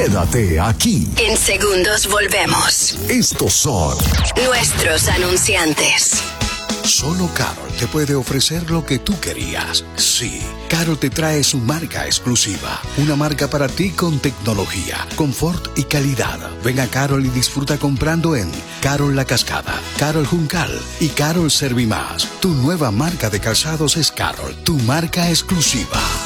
Quédate aquí. En segundos volvemos. Estos son nuestros anunciantes. Solo Carol te puede ofrecer lo que tú querías. Sí, Carol te trae su marca exclusiva. Una marca para ti con tecnología, confort y calidad. Ven a Carol y disfruta comprando en Carol La Cascada, Carol Juncal y Carol Servimás. Tu nueva marca de calzados es Carol, tu marca exclusiva.